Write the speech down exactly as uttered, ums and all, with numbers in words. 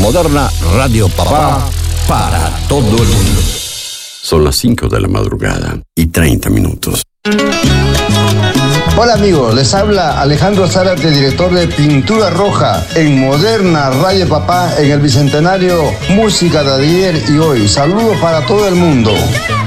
Moderna Radio Papá para todo el mundo. Son las cinco de la madrugada y treinta minutos. Hola amigos, les habla Alejandro Zárate, director de Pintura Roja en Moderna Radio Papá en el Bicentenario Música de ayer y hoy. Saludos para todo el mundo.